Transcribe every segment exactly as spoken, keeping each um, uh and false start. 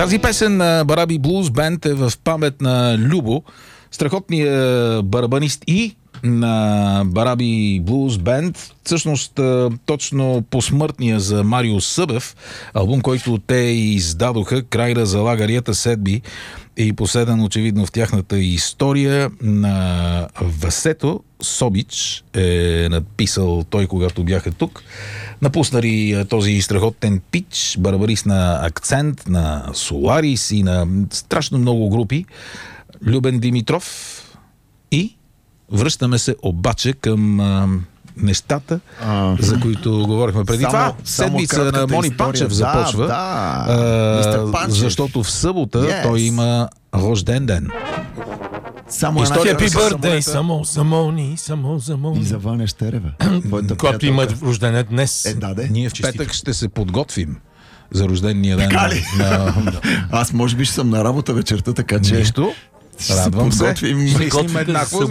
Тази песен на Бараби Блуз Бенд е в памет на Любо, страхотният барабанист и на Бараби Блуз Бенд. Всъщност точно посмъртния за Марио Събев албум, който те издадоха, край на залагарията седби и последен очевидно в тяхната история. На Васето Собич е надписал той, когато бяха тук. Напуснали този страхотен пич, барабарист на Акцент, на Соларис и на страшно много групи. Любен Димитров. И връщаме се обаче към а, нещата, а, за които говорихме преди само, това. Седмица на Мони история. Панчев започва, да, да. А, Панчев. Защото в събота yes. той има рожден ден. Само една Happy birthday, само за Мони, само за Мони. И за Ваня Щерева. Когато има рожден днес. Е, да, де. Ние в Честито. петък ще се подготвим за рождения ден. Така ли? На... Аз може би ще съм на работа вечерта, така че... Нищо. Радвам се. Мислим еднакво.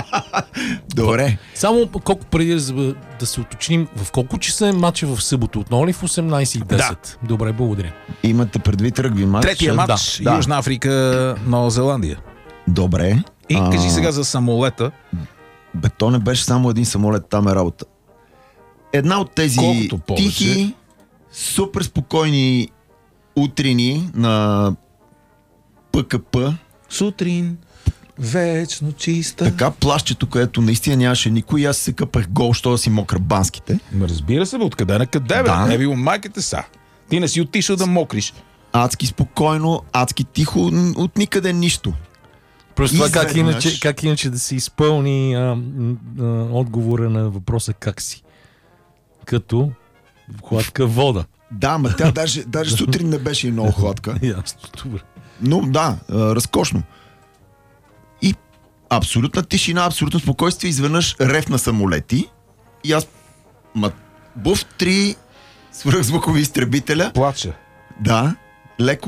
Добре. Само колко преди да, да се уточним, в колко часа е матча в събота? Отново ли в осемнайсет и десет? Да. Добре, благодаря. Имате предвид ръгби матч? Третия матч. Да. Южна Африка, Нова Зеландия. Добре. И а... кажи сега за самолета. Бе, то не беше само един самолет, там е работа. Една от тези тихи, супер спокойни утрини на ПКП. Сутрин, вечно чиста. Така плащето, където наистина нямаше никой, аз се къпах гол, що да си мокра банските. Ма разбира се, бе, откъде на къде, бе? Да. Не било майката са. Ти не си отишъл да мокриш. Адски спокойно, адски тихо, от никъде нищо. Просто това как Изведнъж... иначе, как иначе да се изпълни а, а, отговора на въпроса как си. Като хладка вода. Да, ма тя даже, даже сутрин не беше и много хладка. Ясно, добре. Но да, а, разкошно. И абсолютна тишина, абсолютно спокойствие, изведнъж рев на самолети. И аз, ма, був три свръхзвукови изтребителя. Плача. Да, леко